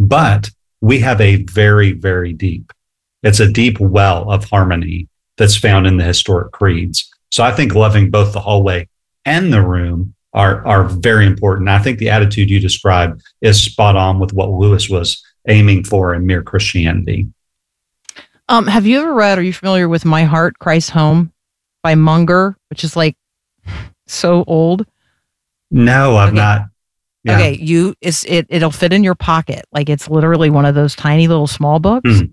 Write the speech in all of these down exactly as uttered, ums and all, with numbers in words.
But we have a very, very deep, it's a deep well of harmony that's found in the historic creeds. So I think loving both the hallway and the room are, are very important. I think the attitude you described is spot on with what Lewis was aiming for in Mere Christianity. Um, have you ever read, are you familiar with My Heart, Christ's Home by Munger, which is like so old? No, I've okay. not. Yeah. Okay, you it's it it'll fit in your pocket. Like it's literally one of those tiny little small books. Mm.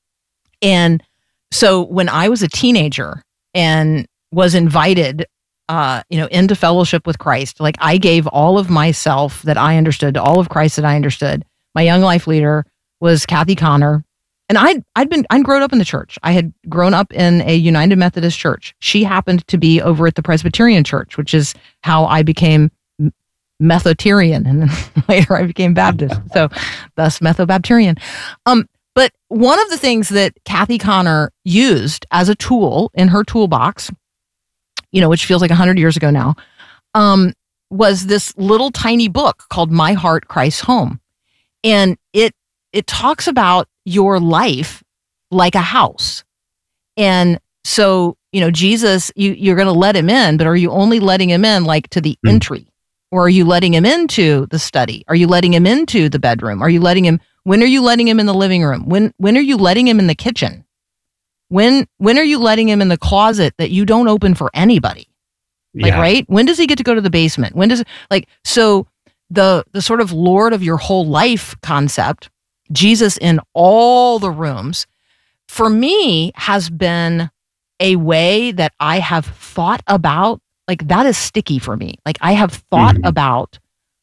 And so when I was a teenager and was invited uh, you know, into fellowship with Christ, like I gave all of myself that I understood, all of Christ that I understood. My young life leader was Kathy Connor. And I'd, I'd been, I'd grown up in the church. I had grown up in a United Methodist church. She happened to be over at the Presbyterian church, which is how I became Methotarian, and then later I became Baptist, so thus Methobaptarian. Um, but one of the things that Kathy Connor used as a tool in her toolbox, you know, which feels like a hundred years ago now, um, was this little tiny book called My Heart, Christ's Home, and it it talks about your life like a house, and so you know Jesus, you you're going to let him in, but are you only letting him in like to the mm. entry? Or are you letting him into the study? Are you letting him into the bedroom? Are you letting him, when are you letting him in the living room? When when are you letting him in the kitchen? When when are you letting him in the closet that you don't open for anybody? Like, yeah. Right? When does he get to go to the basement? When does, like, so the the sort of Lord of your whole life concept, Jesus in all the rooms, for me has been a way that I have thought about. Like that is sticky for me. Like I have thought mm-hmm. about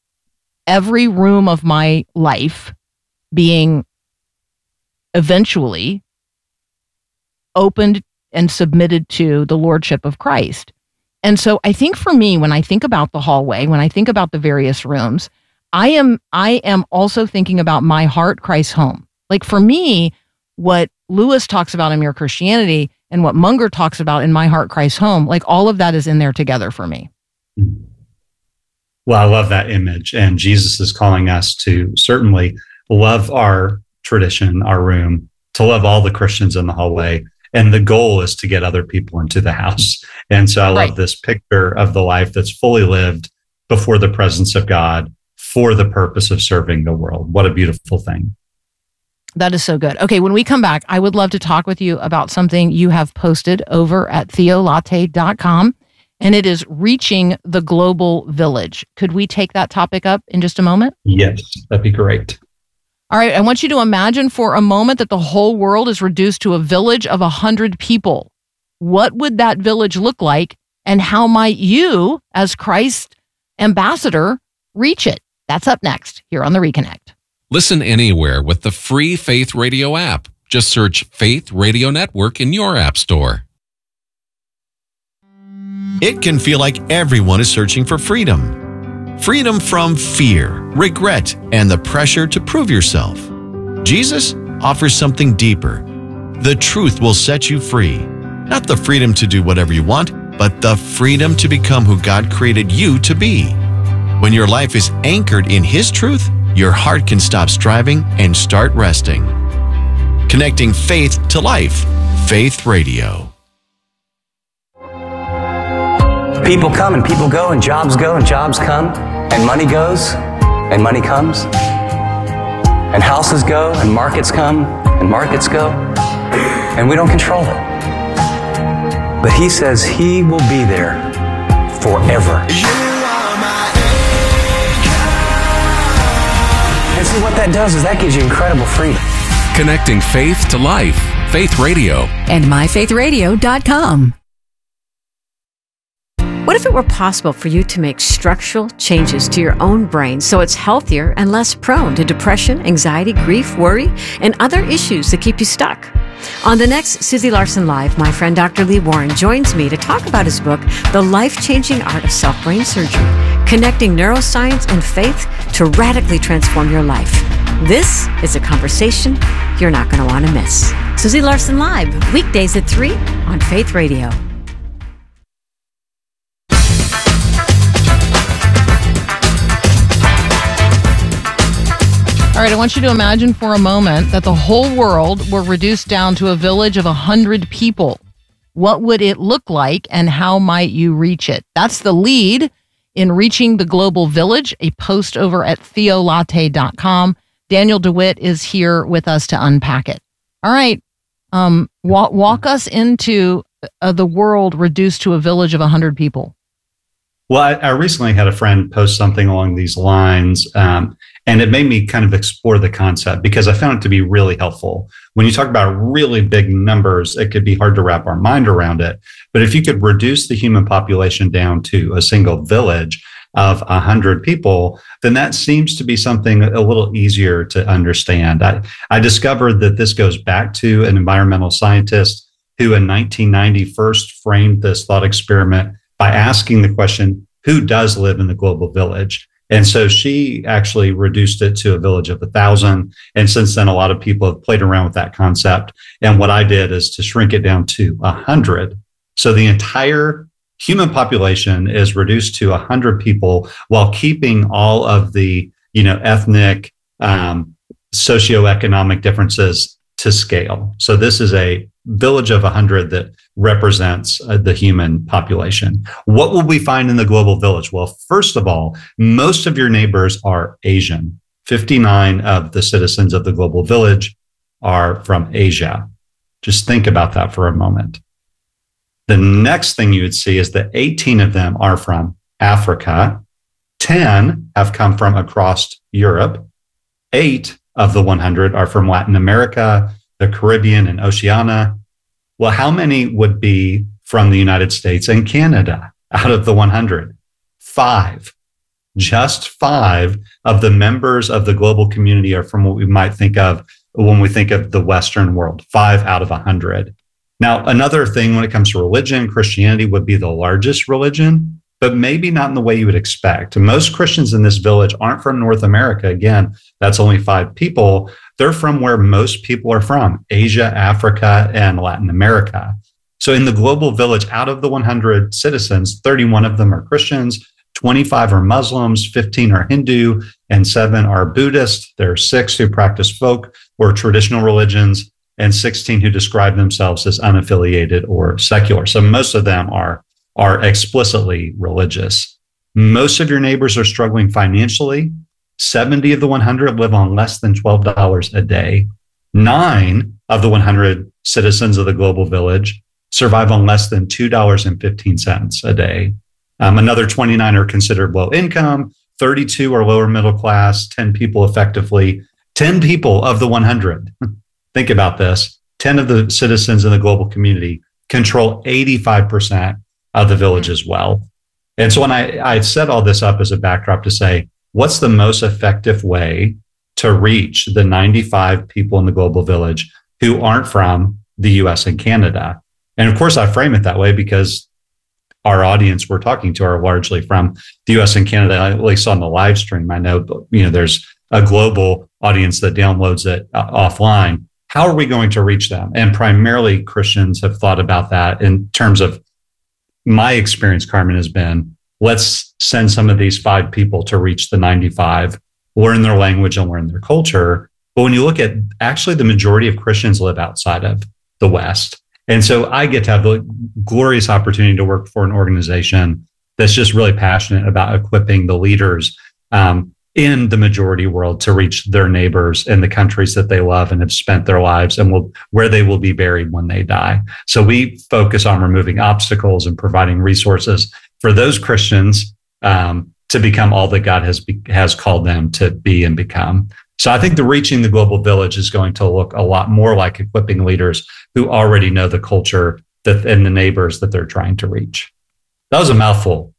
every room of my life being eventually opened and submitted to the Lordship of Christ. And so I think for me, when I think about the hallway, when I think about the various rooms, I am, I am also thinking about My Heart, Christ's Home. Like for me, what Lewis talks about in Mere Christianity and what Munger talks about in My Heart, Christ's Home, like all of that is in there together for me. Well, I love that image. And Jesus is calling us to certainly love our tradition, our room, to love all the Christians in the hallway. And the goal is to get other people into the house. And so I love right. this picture of the life that's fully lived before the presence of God for the purpose of serving the world. What a beautiful thing. That is so good. Okay, when we come back, I would love to talk with you about something you have posted over at theolatte dot com, and it is reaching the global village. Could we take that topic up in just a moment? Yes, that'd be great. All right, I want you to imagine for a moment that the whole world is reduced to a village of one hundred people. What would that village look like, and how might you, as Christ's ambassador, reach it? That's up next here on The Reconnect. Listen anywhere with the free Faith Radio app. Just search Faith Radio Network in your app store. It can feel like everyone is searching for freedom. Freedom from fear, regret, and the pressure to prove yourself. Jesus offers something deeper. The truth will set you free. Not the freedom to do whatever you want, but the freedom to become who God created you to be. When your life is anchored in His truth, your heart can stop striving and start resting. Connecting faith to life. Faith Radio. People come and people go, and jobs go and jobs come, and money goes and money comes, and houses go and markets come and markets go, and we don't control it. But He says He will be there forever. And see, what that does is that gives you incredible freedom. Connecting faith to life. Faith Radio. And my faith radio dot com. What if it were possible for you to make structural changes to your own brain so it's healthier and less prone to depression, anxiety, grief, worry, and other issues that keep you stuck? On the next Susie Larson Live, my friend Doctor Lee Warren joins me to talk about his book, The Life-Changing Art of Self-Brain Surgery, Connecting Neuroscience and Faith to Radically Transform Your Life. This is a conversation you're not going to want to miss. Susie Larson Live, weekdays at three on Faith Radio. All right, I want you to imagine for a moment that the whole world were reduced down to a village of one hundred people. What would it look like and how might you reach it? That's the lead in Reaching the Global Village, a post over at theolatte dot com. Daniel DeWitt is here with us to unpack it. All right, um, walk, walk us into uh, the world reduced to a village of one hundred people. Well, I, I recently had a friend post something along these lines, um, and it made me kind of explore the concept because I found it to be really helpful. When you talk about really big numbers, it could be hard to wrap our mind around it. But if you could reduce the human population down to a single village of one hundred people, then that seems to be something a little easier to understand. I, I discovered that this goes back to an environmental scientist who in nineteen ninety first framed this thought experiment by asking the question, who does live in the global village? And so she actually reduced it to a village of a thousand. And since then, a lot of people have played around with that concept. And what I did is to shrink it down to a hundred. So the entire human population is reduced to a hundred people while keeping all of the, you know, ethnic, um, socioeconomic differences to scale. So this is a village of one hundred that represents uh, the human population. What will we find in the global village? Well, first of all, most of your neighbors are Asian. fifty-nine of the citizens of the global village are from Asia. Just think about that for a moment. The next thing you would see is that eighteen of them are from Africa. ten have come from across Europe. Eight of the one hundred are from Latin America, the Caribbean, and Oceania. Well, how many would be from the United States and Canada out of the one hundred? Five. Just five of the members of the global community are from what we might think of when we think of the Western world. Five out of one hundred. Now, another thing when it comes to religion, Christianity would be the largest religion, but maybe not in the way you would expect. Most Christians in this village aren't from North America. Again, that's only five people. They're from where most people are from, Asia, Africa, and Latin America. So in the global village, out of the one hundred citizens, thirty-one of them are Christians, twenty-five are Muslims, fifteen are Hindu, and seven are Buddhist. There are six who practice folk or traditional religions, and sixteen who describe themselves as unaffiliated or secular. So most of them are are explicitly religious. Most of your neighbors are struggling financially. seventy of the one hundred live on less than twelve dollars a day. Nine of the one hundred citizens of the global village survive on less than two dollars and fifteen cents a day. Um, another twenty-nine are considered low income. thirty-two are lower middle class. ten people effectively. ten people of the one hundred. Think about this. ten of the citizens in the global community control eighty-five percent of the village's wealth. And so when I, I set all this up as a backdrop to say, what's the most effective way to reach the ninety-five people in the global village who aren't from the U S and Canada? And of course, I frame it that way because our audience we're talking to are largely from the U S and Canada, at least on the live stream. I know, you know, there's a global audience that downloads it uh, offline. How are we going to reach them? And primarily Christians have thought about that in terms of my experience, Carmen, has been, let's send some of these five people to reach the ninety-five, learn their language and learn their culture. But when you look at actually the majority of Christians live outside of the West. And so I get to have the glorious opportunity to work for an organization that's just really passionate about equipping the leaders um, in the majority world to reach their neighbors in the countries that they love and have spent their lives and will, where they will be buried when they die. So we focus on removing obstacles and providing resources for those Christians um, to become all that God has be, has called them to be and become. So I think the Reaching the Global Village is going to look a lot more like equipping leaders who already know the culture that and the neighbors that they're trying to reach. That was a mouthful.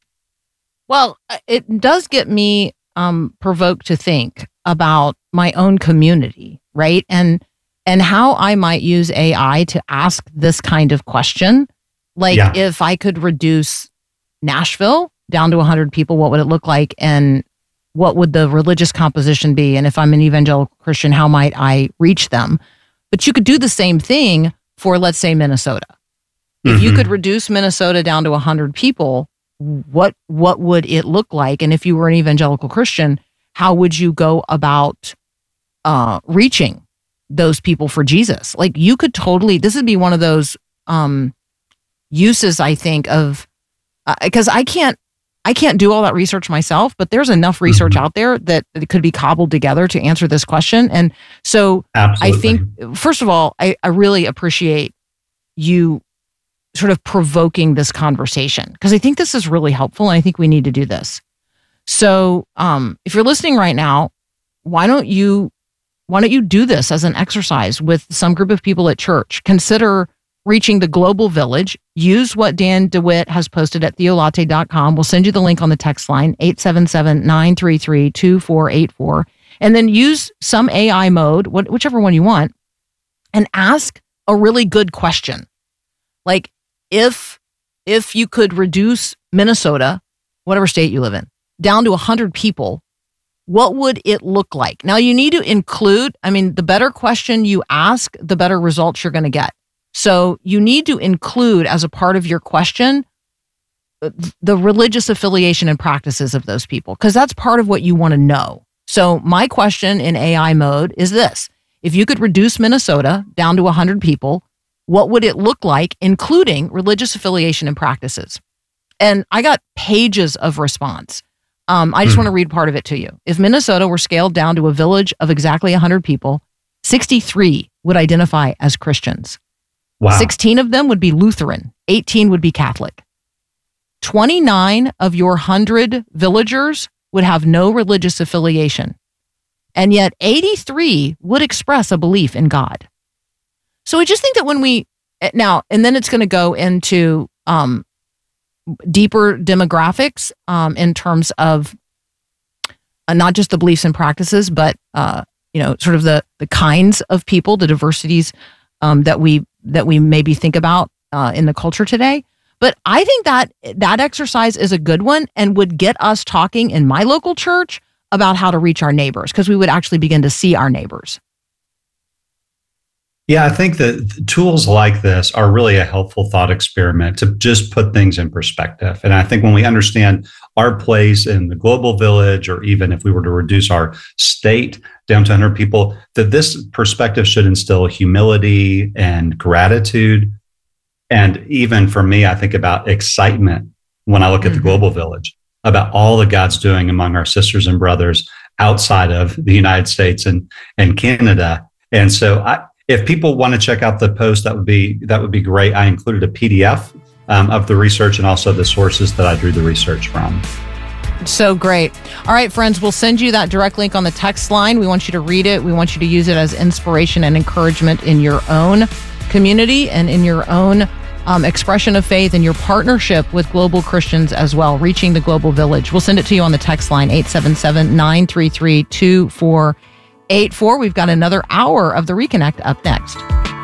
Well, it does get me um, provoked to think about my own community, right? And and how I might use A I to ask this kind of question. Like yeah. if I could reduce Nashville down to one hundred people, what would it look like? And what would the religious composition be? And if I'm an evangelical Christian, how might I reach them? But you could do the same thing for, let's say, Minnesota. If mm-hmm. you could reduce Minnesota down to one hundred people, what what would it look like? And if you were an evangelical Christian, how would you go about uh, reaching those people for Jesus. Like you could totally, this would be one of those um, uses, I think, of, because uh, I can't, I can't do all that research myself, but there's enough research mm-hmm. out there that it could be cobbled together to answer this question. And so Absolutely. I think, first of all, I, I really appreciate you sort of provoking this conversation, because I think this is really helpful and I think we need to do this. So um, if you're listening right now, why don't you why don't you do this as an exercise with some group of people at church? Consider reaching the global village. Use what Dan DeWitt has posted at theolatte dot com. We'll send you the link on the text line, eight seven seven, nine three three, two four eight four. And then use some A I mode, what, whichever one you want, and ask a really good question. Like, if if you could reduce Minnesota, whatever state you live in, down to one hundred people, what would it look like? Now, you need to include, I mean, the better question you ask, the better results you're going to get. So you need to include as a part of your question the religious affiliation and practices of those people, because that's part of what you want to know. So my question in A I mode is this: if you could reduce Minnesota down to one hundred people, what would it look like, including religious affiliation and practices? And I got pages of response. Um, I just mm. want to read part of it to you. If Minnesota were scaled down to a village of exactly one hundred people, sixty-three would identify as Christians. Wow. sixteen of them would be Lutheran. eighteen would be Catholic. twenty-nine of your one hundred villagers would have no religious affiliation. And yet eighty-three would express a belief in God. So I just think that when we, now, and then it's going to go into um, deeper demographics um, in terms of uh, not just the beliefs and practices, but, uh, you know, sort of the, the kinds of people, the diversities um, that we that we maybe think about uh, in the culture today. But I think that that exercise is a good one and would get us talking in my local church about how to reach our neighbors, because we would actually begin to see our neighbors. Yeah, I think that tools like this are really a helpful thought experiment to just put things in perspective. And I think when we understand our place in the global village, or even if we were to reduce our state down to one hundred people, that this perspective should instill humility and gratitude. And even for me, I think about excitement when I look at mm-hmm. the global village, about all that God's doing among our sisters and brothers outside of the United States and, and Canada. And so I, if people want to check out the post, that would be that would be great. I included a P D F um, of the research and also the sources that I drew the research from. So great. All right, friends, we'll send you that direct link on the text line. We want you to read it. We want you to use it as inspiration and encouragement in your own community and in your own um, expression of faith and your partnership with global Christians as well, reaching the global village. We'll send it to you on the text line, eight seven seven, nine three three, two four eight four. We've got another hour of the Reconnect up next.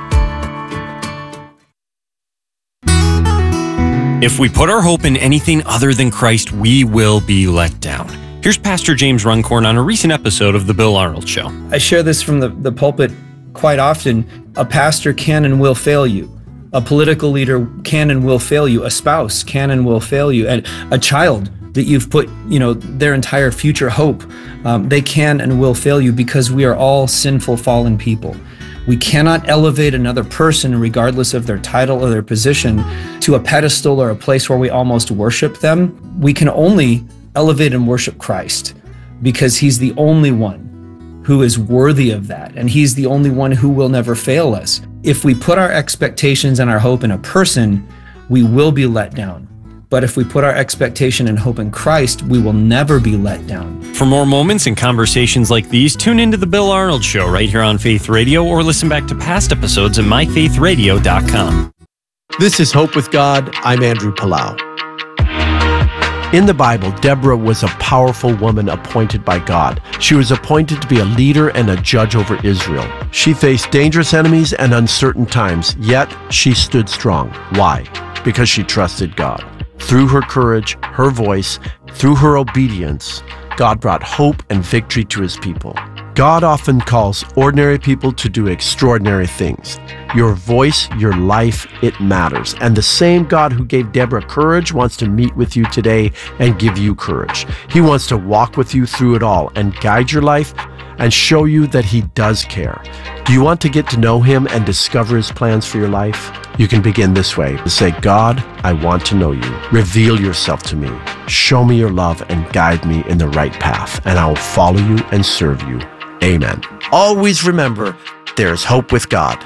If we put our hope in anything other than Christ, we will be let down. Here's Pastor James Runcorn on a recent episode of The Bill Arnold Show. I share this from the, the pulpit quite often. A pastor can and will fail you. A political leader can and will fail you. A spouse can and will fail you. And a child that you've put, you know, their entire future hope, um, they can and will fail you, because we are all sinful, fallen people. We cannot elevate another person, regardless of their title or their position, to a pedestal or a place where we almost worship them. We can only elevate and worship Christ, because he's the only one who is worthy of that. And he's the only one who will never fail us. If we put our expectations and our hope in a person, we will be let down. But if we put our expectation and hope in Christ, we will never be let down. For more moments and conversations like these, tune into The Bill Arnold Show right here on Faith Radio, or listen back to past episodes at my faith radio dot com. This is Hope with God. I'm Andrew Palau. In the Bible, Deborah was a powerful woman appointed by God. She was appointed to be a leader and a judge over Israel. She faced dangerous enemies and uncertain times, yet she stood strong. Why? Because she trusted God. Through her courage, her voice, through her obedience, God brought hope and victory to his people. God often calls ordinary people to do extraordinary things. Your voice, your life, it matters. And the same God who gave Deborah courage wants to meet with you today and give you courage. He wants to walk with you through it all and guide your life and show you that He does care. Do you want to get to know Him and discover His plans for your life? You can begin this way. Say, God, I want to know You. Reveal Yourself to me. Show me Your love and guide me in the right path, and I will follow You and serve You. Amen. Always remember, there's hope with God.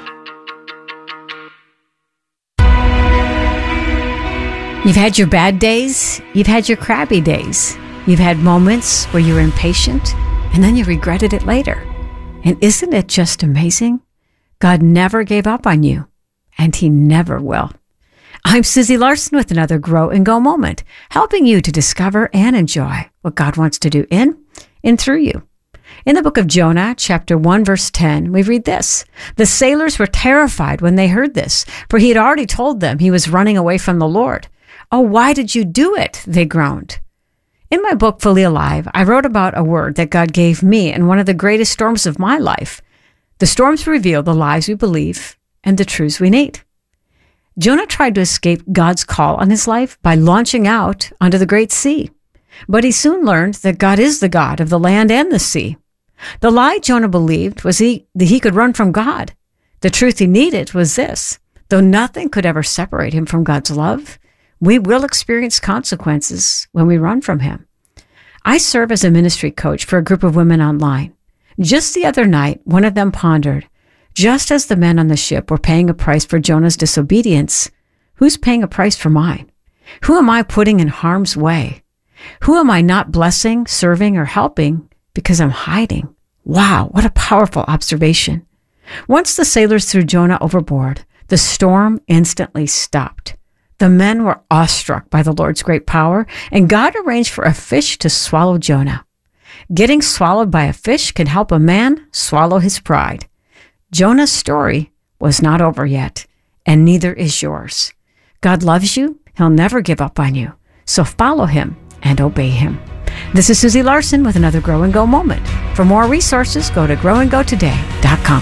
You've had your bad days. You've had your crappy days. You've had moments where you were impatient and then you regretted it later. And isn't it just amazing? God never gave up on you, and He never will. I'm Susie Larson with another Grow and Go moment, helping you to discover and enjoy what God wants to do in and through you. In the book of Jonah, chapter one, verse ten, we read this. The sailors were terrified when they heard this, for he had already told them he was running away from the Lord. Oh, why did you do it? They groaned. In my book, Fully Alive, I wrote about a word that God gave me in one of the greatest storms of my life. The storms reveal the lies we believe and the truths we need. Jonah tried to escape God's call on his life by launching out onto the great sea. But he soon learned that God is the God of the land and the sea. The lie Jonah believed was he, that he could run from God. The truth he needed was this. Though nothing could ever separate him from God's love, we will experience consequences when we run from Him. I serve as a ministry coach for a group of women online. Just the other night, one of them pondered, just as the men on the ship were paying a price for Jonah's disobedience, who's paying a price for mine? Who am I putting in harm's way? Who am I not blessing, serving, or helping because I'm hiding? Wow, what a powerful observation. Once the sailors threw Jonah overboard, the storm instantly stopped. The men were awestruck by the Lord's great power, and God arranged for a fish to swallow Jonah. Getting swallowed by a fish can help a man swallow his pride. Jonah's story was not over yet, and neither is yours. God loves you. He'll never give up on you. So follow Him and obey Him. This is Susie Larson with another Grow and Go moment. For more resources, go to grow and go today dot com.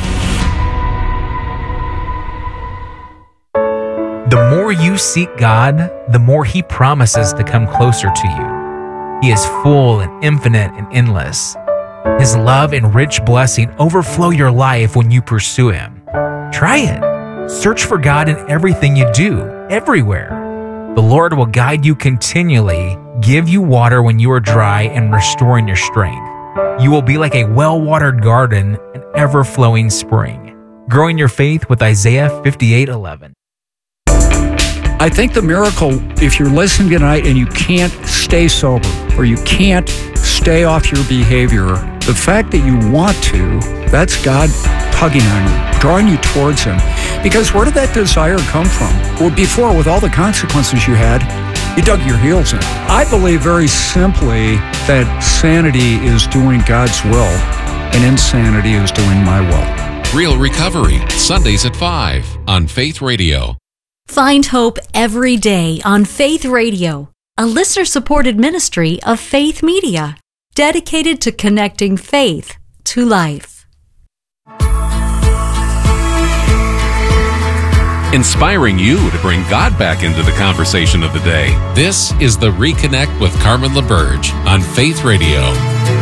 The more you seek God, the more He promises to come closer to you. He is full and infinite and endless. His love and rich blessing overflow your life when you pursue Him. Try it. Search for God in everything you do, everywhere. The Lord will guide you continually, give you water when you are dry, and restoring your strength. You will be like a well-watered garden, an ever-flowing spring. Growing your faith with Isaiah fifty-eight eleven. I think the miracle, if you're listening tonight and you can't stay sober or you can't stay off your behavior, the fact that you want to, that's God tugging on you, drawing you towards Him. Because where did that desire come from? Well, before, with all the consequences you had, you dug your heels in. I believe very simply that sanity is doing God's will and insanity is doing my will. Real Recovery, Sundays at five on Faith Radio. Find hope every day on Faith Radio, a listener-supported ministry of Faith Media, dedicated to connecting faith to life. Inspiring you to bring God back into the conversation of the day. This is the Reconnect with Carmen LaBerge on Faith Radio.